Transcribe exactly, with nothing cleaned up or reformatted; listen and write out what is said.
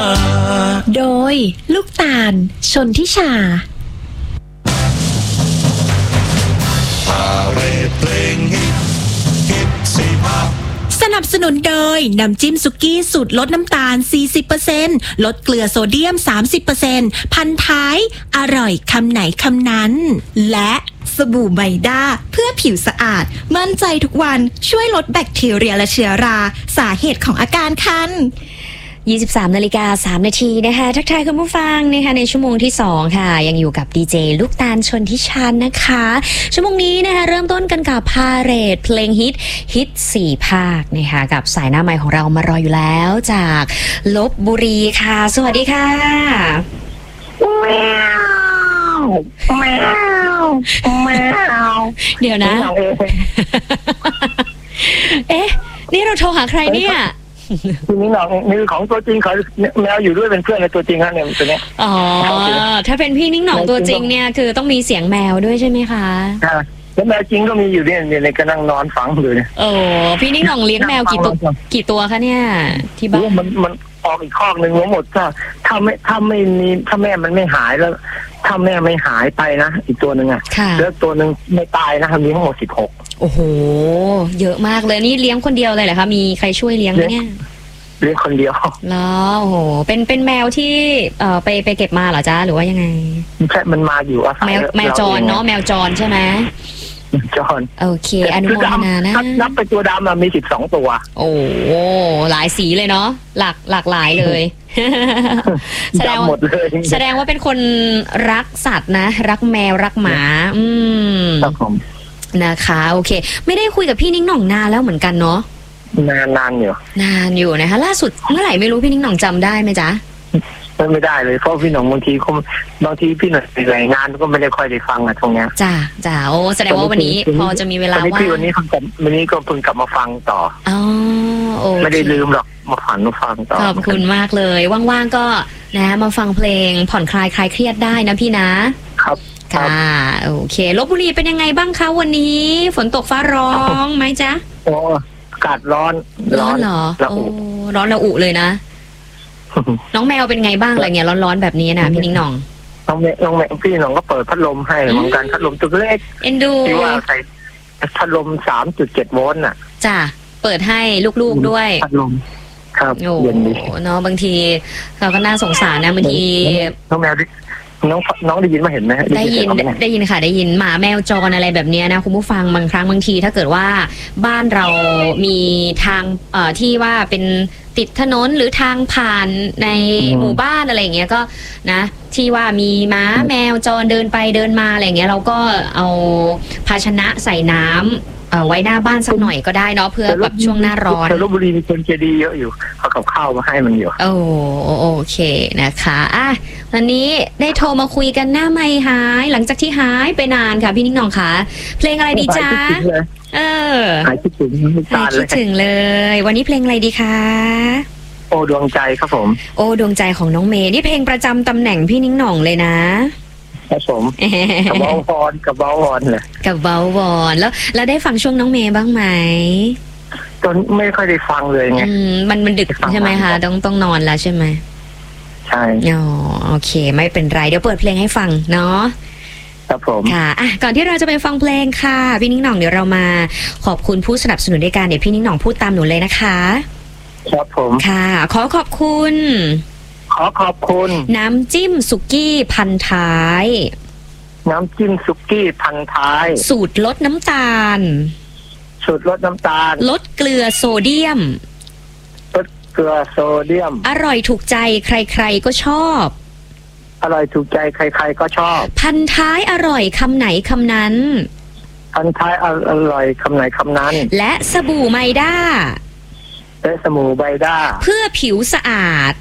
โดยลูกตาลชนทิชาสนับสนุนโดยน้ำจิ้มสุกี้สูตรลดน้ำตาล สี่สิบเปอร์เซ็นต์ ลดเกลือโซเดียม สามสิบเปอร์เซ็นต์ พันท้ายอร่อยคำไหนคำนั้นและสบู่ไบด้าเพื่อผิวสะอาดมั่นใจทุกวันช่วยลดแบคทีเรียและเชื้อราสาเหตุของอาการคันยี่สิบสามนาฬิกาสามนาทีนะคะทักทายคุณผู้ฟังนะคะในชั่วโมงที่สองค่ะยังอยู่กับดีเจลูกตาลชนทิชานะคะชั่วโมงนี้นะคะเริ่มต้นกันกับพาเหรดเพลงฮิตฮิตสี่ภาคนะคะกับสายหน้าไมค์ของเรามารออยู่แล้วจากลพบุรีค่ะสวัสดีค่ะแมวแมวแมวเดี๋ยวนะเอ๊ะนี่เราโทรหาใครเนี่ยทีนี้น้องนี่ของตัวจริงเขาแมวอยู่ด้วยเป็นเพื่อนในตัวจริงฮะเนี่ยตัวเนี้ยอ๋อถ้าเป็นพี่นิ่งหน่องตัวจริงเนี่ยคือต้องมีเสียงแมวด้วยใช่ไหมคะแล้วแมวจริงก็มีอยู่เนี่ยในกระนั่งนอนฟังอยู่เนี่ยโอ้พี่นิ่งหน่องเลี้ยงแมวกี่ตัวกี่ตัวคะเนี่ยที่บ้านมันมันออกอีกข้อหนึ่งหมดถ้าถ้าไม่ถ้าไม่มีถ้าแม่มันไม่หายแล้วถ้าแม่ไม่หายไปนะอีกตัวหนึ่งอ่ะแล้วตัวหนึ่งไม่ตายนะครับมีทั้งหมดสิบหกโอ้โหเยอะมากเลยนี่เลี้ยงคนเดียวเลยเหรอคะมีใครช่วยเลี้ยงไหมเนี่ยเลี้ยงคนเดียวแล้วโอ้โหเป็นเป็นแมวที่เอ่อไปไปเก็บมาเหรอจ๊ะหรือว่ายังไงใช่มันมาอยู่อาศัยแมวแมวจรเนาะแมวจรใช่ไหมจรโอเคอนุโมทนานะนับไปตัวดำมีสิบสองตัวโอ้หลายสีเลยเนาะหลากหลากหลายเลยแสดงว่าแสดงว่าเป็นคนรักสัตว์นะรักแมวรักหมาอืมครับผมนะคะโอเคไม่ได้คุยกับพี่นิ่งหน่องนานแล้วเหมือนกันเนาะนานนานอยู่นานอยู่นะคะล่าสุดเมื่อไหร่ไม่รู้พี่นิ่งหน่องจำได้ไหมจ๊ะไม่ได้เลยเพราะพี่หน่องบางทีเขาบางทีพี่หน่องไปรายงานก็ไม่ได้ค่อยได้ฟังอะตรงเนี้ยจ้าจ้าโอ้แสดงว่าวันนี้พอจะมีเวลาว่างวันนี้เพิ่งกลับวันนี้ก็เพิ่งกลับมาฟังต่ออ๋อโอเคไม่ได้ลืมหรอกมาฝันมาฟังต่อขอบคุณมากเลยว่างๆก็นะมาฟังเพลงผ่อนคลายคลายเครียดได้นะพี่นะครับค่ะโอเคลพบุรีเป็นยังไงบ้างคะวันนี้ฝนตกฟ้าร้องไหมจ๊ะโอ้อากาศร้อนร้อนเหรอโอ้ร้อนระอุเลยนะน้องแมวเป็นไงบ้างอะไรเงี้ยร้อนๆแบบนี้นะพี่นิ่งหน่องน้องแมวน้องแมวพี่น้องก็เปิดพัดลมให้เหมือนกันพัดลมตัวเล็กเอ็นดูที่ว่าใส่พัดลม สามจุดเจ็ด โวลต์น่ะจ้ะเปิดให้ลูกๆด้วยพัดลมครับเย็นดีเนาะบางทีเราก็น่าสงสารนะบางทีน้องแมวน้องน้องได้ยินมาเห็นไหมได้ยินได้ยินค่ะได้ยินหมาแมวจรอะไรแบบนี้นะคุณผู้ฟังบางครั้งบางทีถ้าเกิดว่าบ้านเรามีทางเอ่อที่ว่าเป็นติดถนนหรือทางผ่านในหมู่บ้านอะไรอย่างเงี้ยก็นะที่ว่ามีม้าแมวจรเดินไปเดินมาอะไรอย่างเงี้ยเราก็เอาภาชนะใส่น้ำเอาไว้หน้าบ้านสักหน่อยก็ได้เนาะเพื่อแบบช่วงหน้าร้อนแต่ลพบุรีมีคนใจดีเยอะอยู่เอากับข้าวมาให้มันอยู่โอ้โอเคนะคะอ่ะวันนี้ได้โทรมาคุยกันหน้าไมค์หายหลังจากที่หายไปนานค่ะพี่นิ่งหน่องค่ะเพลงอะไรดีจ๊ะเออหายคิดถึงหายคิดถึงเลยวันนี้เพลงอะไรดีคะโอ้ดวงใจครับผมโอ้ดวงใจของน้องเมย์นี่เพลงประจำตำแหน่งพี่นิ่งหน่องเลยนะครับผมกับเบาบอลกับเบาบอลเลยกับเบาบอลแล้วแล้วได้ฟังช่วงน้องเมย์บ้างไหมตอนไม่ค่อยได้ฟังเลยไงมันมันดึกใช่ไหมคะต้องต้องนอนแล้วใช่ไหมใช่อ๋อโอเคไม่เป็นไรเดี๋ยวเปิดเพลงให้ฟังเนาะครับผมค่ะอ่ะก่อนที่เราจะไปฟังเพลงค่ะพี่นิ่งหน่องเดี๋ยวเรามาขอบคุณผู้สนับสนุนด้วยกันเดี๋ยวพี่นิ่งหน่องพูดตามหนูเลยนะคะครับผมค่ะขอขอบคุณขอขอบคุณน้ำจิ้มสุกี้พันท้ายน้ำจิ้มสุกี้พันท้ายสูตรลดน้ำตาลสูตรลดน้ำตาลลดเกลือโซเดียมลดเกลือโซเดียมอร่อยถูกใจใครๆก็ชอบอร่อยถูกใจใครๆก็ชอบพันท้ายอร่อยคำไหนคำนั้นพันท้ายอร่อยคำไหนคำนั้นและสบู่ไมด้าและสบู่ไบด้าเพื่อผิวสะอาด